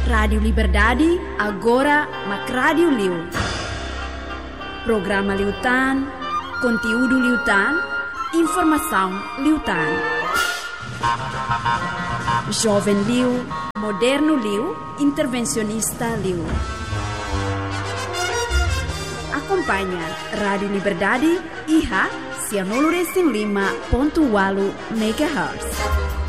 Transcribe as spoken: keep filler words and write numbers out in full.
Rádio Liberdade, agora Mac Rádio Liu. Programa Liutan, conteúdo Liutan, informação Liutan. Jovem Liu, moderno Liu, intervencionista Liu. Acompanha Rádio Liberdade, I H A, cianolo lima ponto oito megahertz.